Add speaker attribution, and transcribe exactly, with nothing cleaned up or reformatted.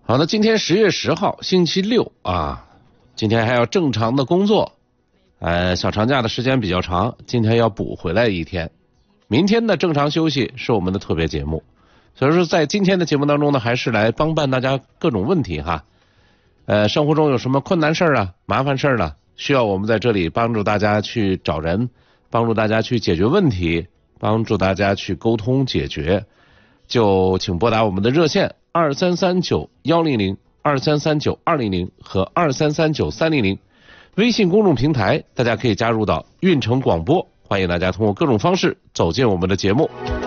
Speaker 1: 好的，今天十月十号星期六啊，今天还要正常的工作，呃，小长假的时间比较长，今天要补回来一天，明天的正常休息是我们的特别节目，所以说在今天的节目当中呢，还是来帮办大家各种问题哈，呃，生活中有什么困难事儿啊、麻烦事儿呢，需要我们在这里帮助大家去找人，帮助大家去解决问题，帮助大家去沟通解决，就请拨打我们的热线二三三九幺零零、二三三九二零零和二三三九三零零，微信公众平台大家可以加入到运城广播，欢迎大家通过各种方式走进我们的节目。